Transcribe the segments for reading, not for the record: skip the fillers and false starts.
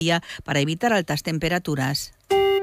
para evitar altas temperaturas.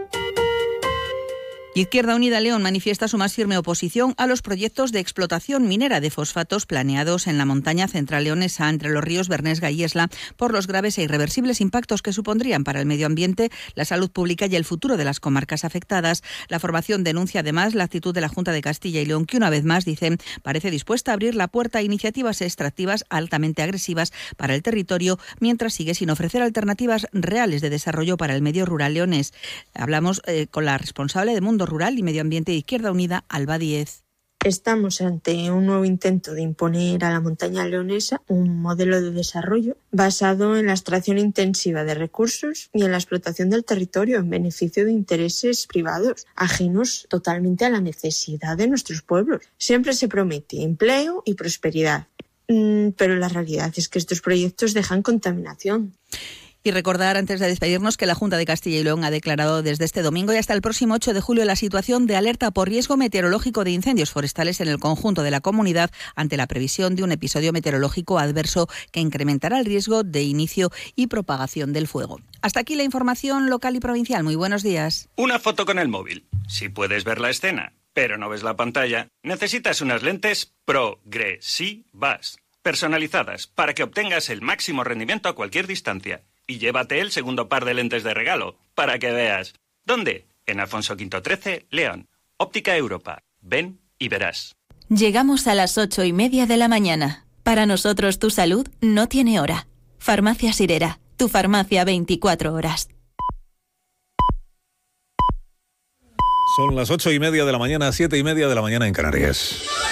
Izquierda Unida León manifiesta su más firme oposición a los proyectos de explotación minera de fosfatos planeados en la montaña central leonesa entre los ríos Bernesga y Esla por los graves e irreversibles impactos que supondrían para el medio ambiente, la salud pública y el futuro de las comarcas afectadas. La formación denuncia además la actitud de la Junta de Castilla y León, que una vez más, dicen, parece dispuesta a abrir la puerta a iniciativas extractivas altamente agresivas para el territorio, mientras sigue sin ofrecer alternativas reales de desarrollo para el medio rural leonés. Hablamos con la responsable de Mundo Rural y Medio Ambiente de Izquierda Unida, Alba Díez. Estamos ante un nuevo intento de imponer a la montaña leonesa un modelo de desarrollo basado en la extracción intensiva de recursos y en la explotación del territorio en beneficio de intereses privados, ajenos totalmente a la necesidad de nuestros pueblos. Siempre se promete empleo y prosperidad, pero la realidad es que estos proyectos dejan contaminación. Y recordar, antes de despedirnos, que la Junta de Castilla y León ha declarado desde este domingo y hasta el próximo 8 de julio la situación de alerta por riesgo meteorológico de incendios forestales en el conjunto de la comunidad ante la previsión de un episodio meteorológico adverso que incrementará el riesgo de inicio y propagación del fuego. Hasta aquí la información local y provincial. Muy buenos días. Una foto con el móvil. Si puedes ver la escena, pero no ves la pantalla, necesitas unas lentes progresivas, personalizadas, para que obtengas el máximo rendimiento a cualquier distancia. Y llévate el segundo par de lentes de regalo, para que veas. ¿Dónde? En Alfonso V 13, León. Óptica Europa. Ven y verás. Llegamos a las 8:30 de la mañana. Para nosotros tu salud no tiene hora. Farmacia Sirera, tu farmacia 24 horas. Son las 8:30 de la mañana, 7:30 de la mañana en Canarias.